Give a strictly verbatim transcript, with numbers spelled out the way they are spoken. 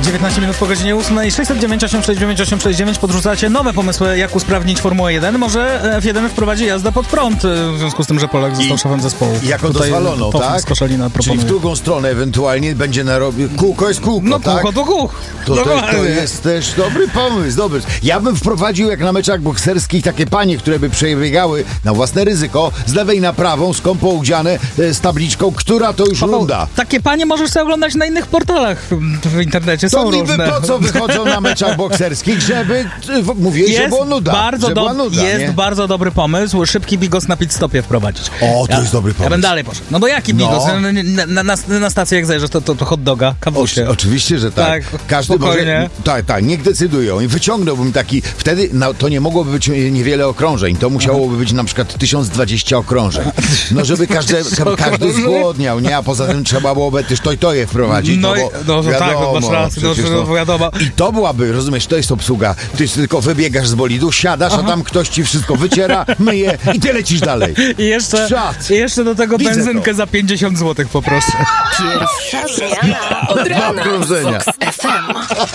dziewiętnaście minut po godzinie ósmej. sześćset dziewięć osiem sześć dziewięć osiem sześć dziewięć. Podrzucacie nowe pomysły, jak usprawnić Formułę jeden. Może F jeden wprowadzi jazdę pod prąd, w związku z tym, że Polak został I szefem zespołu. Jako dozwoloną, tak? Czyli w drugą stronę ewentualnie będzie narobił. Kółko jest kółko, No tak? kółko to kółko. To, to, to jest też dobry pomysł, dobry. Ja bym wprowadził, jak na meczach bokserskich, takie panie, które by przebiegały na własne ryzyko z lewej na prawą, skąpo udziane, z tabliczką, która to już Paweł, runda. takie panie możesz sobie oglądać na innych portalach w internecie. To Są niby różne. po co wychodzą na meczach bokserskich, żeby mówiłeś, że było nuda. Bardzo że do, była nuda, jest nie? bardzo dobry pomysł, szybki bigos na pit stopie wprowadzić. O, to ja, jest dobry pomysł. Ja bym dalej poszedł. No bo jaki No. bigos? Na, na, na, na stację jak zajrzysz, to, to, to hot doga, kawusie. O, oczywiście, że tak. Tak, Każdy spokojnie. może, tak, tak, niech decydują. I wyciągnąłbym taki, wtedy no, to nie mogłoby być niewiele okrążeń. To musiałoby być na przykład tysiąc dwadzieścia okrążeń. No, żeby każdy, każdy zgłodniał, nie? A poza tym trzeba byłoby też to i to je wprowadzić. No, No, i- bo no, no tak, no, masz rację, no, przecież, no, wiadomo. I to byłaby, rozumiesz, to jest obsługa. Ty tylko wybiegasz z bolidu, siadasz, a tam ktoś ci wszystko wyciera, myje i ty lecisz dalej. I jeszcze, Czad. i jeszcze do tego Widzę benzynkę to. za pięćdziesiąt złotych poproszę. Pierwsza zmiana od rana w okrążenia. Fox F M.